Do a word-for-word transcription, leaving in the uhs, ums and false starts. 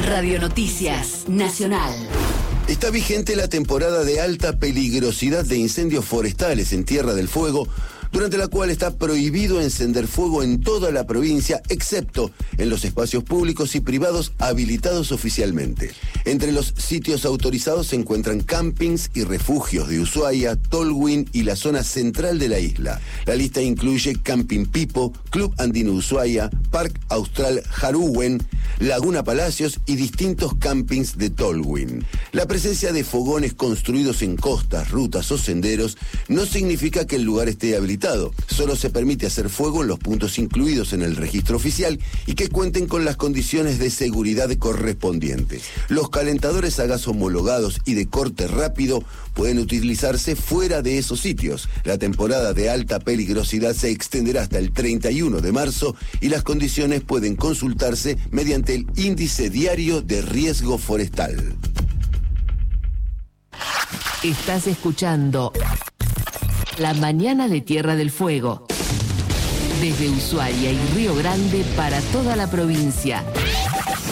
Radio Noticias Nacional. Está vigente la temporada de alta peligrosidad de incendios forestales en Tierra del Fuego, durante la cual está prohibido encender fuego en toda la provincia, excepto en los espacios públicos y privados habilitados oficialmente. Entre los sitios autorizados se encuentran campings y refugios de Ushuaia, Tolwyn y la zona central de la isla. La lista incluye Camping Pipo, Club Andino Ushuaia, Parque Austral Jarúwen, Laguna Palacios y distintos campings de Tolwyn. La presencia de fogones construidos en costas, rutas o senderos no significa que el lugar esté habilitado. Solo se permite hacer fuego en los puntos incluidos en el registro oficial y que cuenten con las condiciones de seguridad correspondientes. Los calentadores a gas homologados y de corte rápido pueden utilizarse fuera de esos sitios. La temporada de alta peligrosidad se extenderá hasta el treinta y uno de marzo y las condiciones pueden consultarse mediante el Índice Diario de Riesgo Forestal. Estás escuchando La Mañana de Tierra del Fuego. Desde Ushuaia y Río Grande para toda la provincia.